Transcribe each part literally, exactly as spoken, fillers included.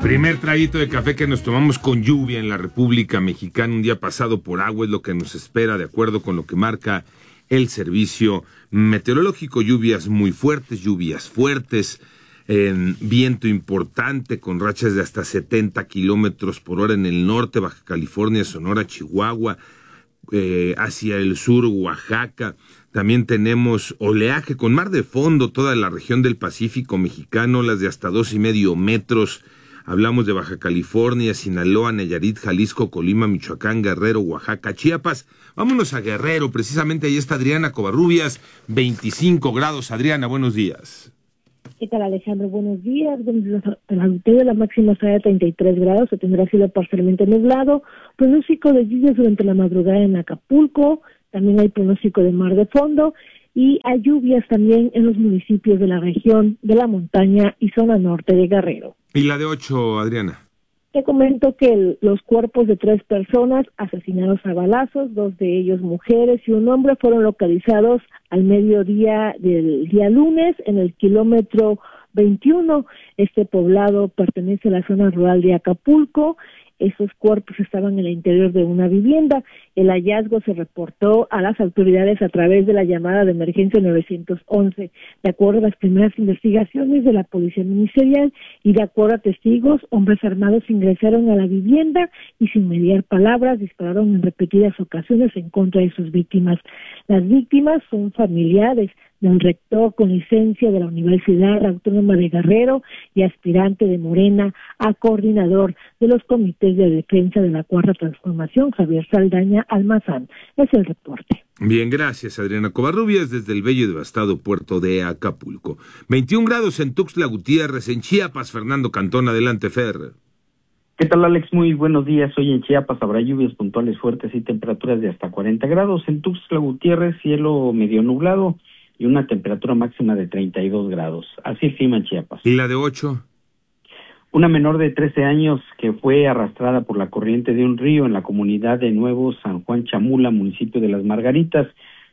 Primer traguito de café que nos tomamos con lluvia en la República Mexicana, un día pasado por agua, es lo que nos espera de acuerdo con lo que marca el servicio meteorológico. Lluvias muy fuertes, lluvias fuertes, eh, viento importante con rachas de hasta setenta kilómetros por hora en el norte, Baja California, Sonora, Chihuahua, eh, hacia el sur, Oaxaca. También tenemos oleaje con mar de fondo, toda la región del Pacífico mexicano, las de hasta dos y medio metros. Hablamos de Baja California, Sinaloa, Nayarit, Jalisco, Colima, Michoacán, Guerrero, Oaxaca, Chiapas. Vámonos a Guerrero, precisamente ahí está Adriana Covarrubias, veinticinco grados. Adriana, buenos días. ¿Qué tal, Alejandro? Buenos días. El auditorio de la máxima estará de treinta y tres grados, se tendrá cielo parcialmente nublado, pronóstico de lluvias durante la madrugada en Acapulco, también hay pronóstico de mar de fondo, y hay lluvias también en los municipios de la región de la montaña y zona norte de Guerrero. ¿Y la de ocho, Adriana? Te comento que el, los cuerpos de tres personas asesinados a balazos, dos de ellos mujeres y un hombre, fueron localizados al mediodía del día lunes en el kilómetro veintiuno. Este poblado pertenece a la zona rural de Acapulco. Esos cuerpos estaban en el interior de una vivienda. El hallazgo se reportó a las autoridades a través de la llamada de emergencia nueve once. De acuerdo a las primeras investigaciones de la Policía Ministerial y de acuerdo a testigos, hombres armados ingresaron a la vivienda y sin mediar palabras dispararon en repetidas ocasiones en contra de sus víctimas. Las víctimas son familiares del rector con licencia de la Universidad Autónoma de Guerrero y aspirante de Morena a coordinador de los comités de defensa de la Cuarta Transformación, Javier Saldaña Almazán. Es el reporte. Bien, gracias, Adriana Covarrubias, desde el bello y devastado puerto de Acapulco. veintiún grados en Tuxtla Gutiérrez, en Chiapas. Fernando Cantón, adelante, Fer. ¿Qué tal, Alex? Muy buenos días. Hoy en Chiapas habrá lluvias puntuales fuertes y temperaturas de hasta cuarenta grados. En Tuxtla Gutiérrez, cielo medio nublado y una temperatura máxima de treinta y dos grados. Así el clima en Chiapas. ¿Y la de ocho? Una menor de trece años que fue arrastrada por la corriente de un río en la comunidad de Nuevo San Juan Chamula, municipio de Las Margaritas,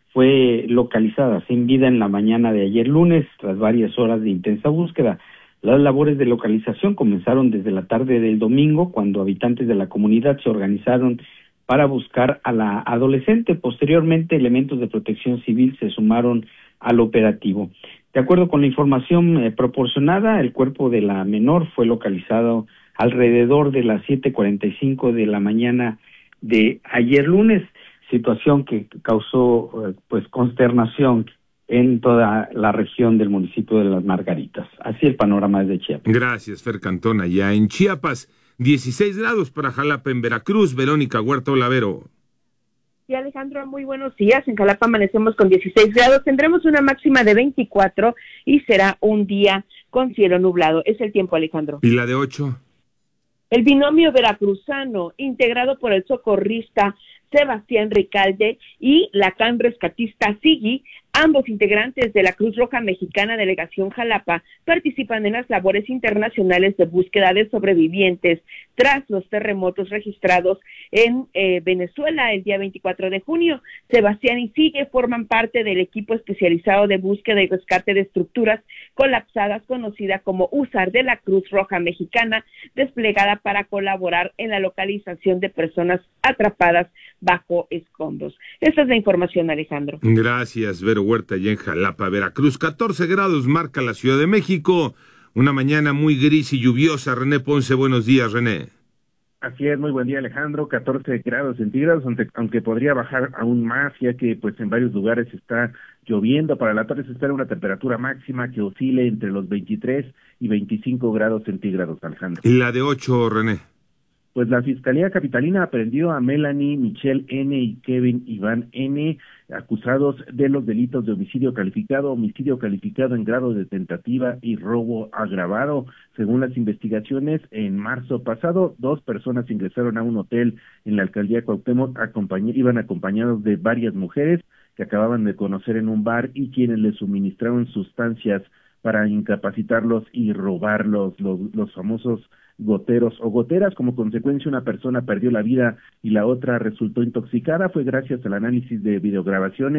fue localizada sin vida en la mañana de ayer lunes, tras varias horas de intensa búsqueda. Las labores de localización comenzaron desde la tarde del domingo, cuando habitantes de la comunidad se organizaron para buscar a la adolescente. Posteriormente, elementos de protección civil se sumaron al operativo. De acuerdo con la información eh, proporcionada, el cuerpo de la menor fue localizado alrededor de las siete cuarenta y cinco de la mañana de ayer lunes, situación que causó eh, pues consternación en toda la región del municipio de Las Margaritas. Así el panorama desde Chiapas. Gracias, Fer Cantón, allá en Chiapas. dieciséis grados para Jalapa en Veracruz. Verónica Huerta Olavero. Sí, Alejandro, muy buenos días. En Jalapa amanecemos con dieciséis grados, tendremos una máxima de veinticuatro y será un día con cielo nublado. Es el tiempo, Alejandro. ¿Y la de ocho? El binomio veracruzano, integrado por el socorrista Sebastián Ricalde y la can rescatista Sigui, ambos integrantes de la Cruz Roja Mexicana Delegación Jalapa, participan en las labores internacionales de búsqueda de sobrevivientes tras los terremotos registrados en eh, Venezuela el día veinticuatro de junio. Sebastián y Sigui forman parte del equipo especializado de búsqueda y rescate de estructuras colapsadas, conocida como U S A R de la Cruz Roja Mexicana, desplegada para colaborar en la localización de personas atrapadas bajo escombros. Esta es la información, Alejandro. Gracias, Vero Huerta, allá en Jalapa, Veracruz. catorce grados marca la Ciudad de México. Una mañana muy gris y lluviosa. René Ponce, buenos días, René. Así es, muy buen día, Alejandro. catorce grados centígrados, aunque, aunque podría bajar aún más, ya que pues en varios lugares está lloviendo. Para la tarde se espera una temperatura máxima que oscile entre los veintitrés y veinticinco grados centígrados, Alejandro. ¿Y la de ocho, René? Pues la Fiscalía Capitalina aprendió a Melanie Michelle N. y Kevin Iván N., acusados de los delitos de homicidio calificado, homicidio calificado en grado de tentativa y robo agravado. Según las investigaciones, en marzo pasado, dos personas ingresaron a un hotel en la alcaldía Cuauhtémoc, acompañ- iban acompañados de varias mujeres que acababan de conocer en un bar y quienes les suministraron sustancias para incapacitarlos y robarlos, los, los famosos goteros o goteras. Como consecuencia, una persona perdió la vida y la otra resultó intoxicada. Fue gracias al análisis de videograbaciones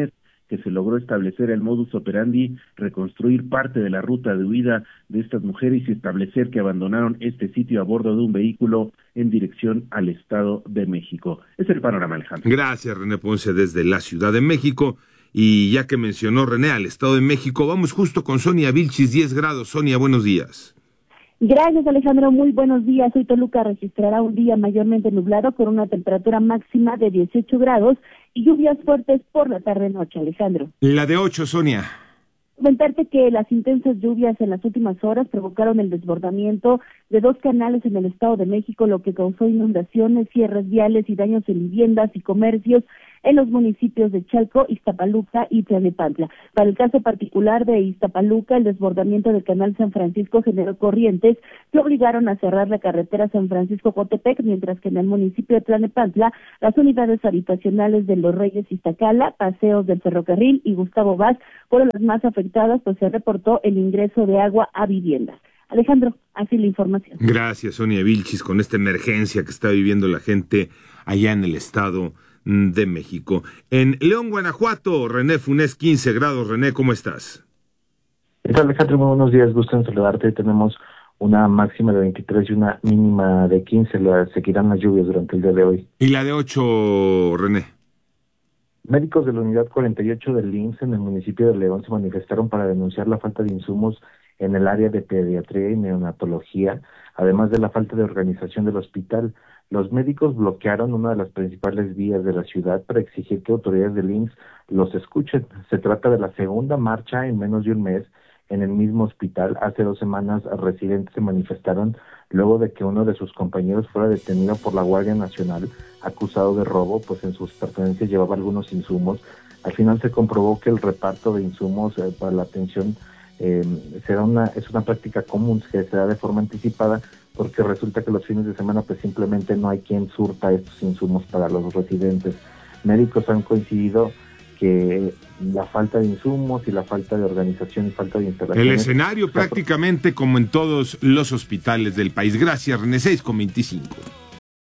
que se logró establecer el modus operandi, reconstruir parte de la ruta de huida de estas mujeres y establecer que abandonaron este sitio a bordo de un vehículo en dirección al Estado de México. Es el panorama, Alejandro. Gracias, René Ponce, desde la Ciudad de México. Y ya que mencionó René al Estado de México, vamos justo con Sonia Vilchis, diez grados. Sonia, buenos días. Gracias, Alejandro. Muy buenos días. Hoy Toluca registrará un día mayormente nublado con una temperatura máxima de dieciocho grados y lluvias fuertes por la tarde-noche, Alejandro. La de ocho, Sonia. Comentarte que las intensas lluvias en las últimas horas provocaron el desbordamiento de dos canales en el Estado de México, lo que causó inundaciones, cierres viales y daños en viviendas y comercios en los municipios de Chalco, Iztapaluca y Tlalnepantla. Para el caso particular de Iztapaluca, el desbordamiento del canal San Francisco generó corrientes que obligaron a cerrar la carretera San Francisco-Cotepec, mientras que en el municipio de Tlalnepantla, las unidades habitacionales de Los Reyes Iztacala, Paseos del Ferrocarril y Gustavo Vaz fueron las más afectadas, pues se reportó el ingreso de agua a viviendas. Alejandro, así la información. Gracias, Sonia Vilchis, con esta emergencia que está viviendo la gente allá en el Estado de México. En León, Guanajuato, René Funes, quince grados. René, ¿cómo estás? ¿Qué tal, Alejandro? Muy buenos días, gusto en saludarte. Tenemos una máxima de veintitrés y una mínima de quince. La, seguirán las lluvias durante el día de hoy. ¿Y la de ocho, René? Médicos de la unidad cuarenta y ocho del I M S S en el municipio de León se manifestaron para denunciar la falta de insumos en el área de pediatría y neonatología, además de la falta de organización del hospital. Los médicos bloquearon una de las principales vías de la ciudad para exigir que autoridades del I M S S los escuchen. Se trata de la segunda marcha en menos de un mes en el mismo hospital. Hace dos semanas residentes se manifestaron luego de que uno de sus compañeros fuera detenido por la Guardia Nacional acusado de robo, pues en sus pertenencias llevaba algunos insumos. Al final se comprobó que el reparto de insumos eh, para la atención eh, será una es una práctica común que se da de forma anticipada, porque resulta que los fines de semana pues simplemente no hay quien surta estos insumos para los residentes. Médicos han coincidido que la falta de insumos y la falta de organización y falta de instalaciones... El escenario prácticamente como en todos los hospitales del país. Gracias, René, seis con veinticinco.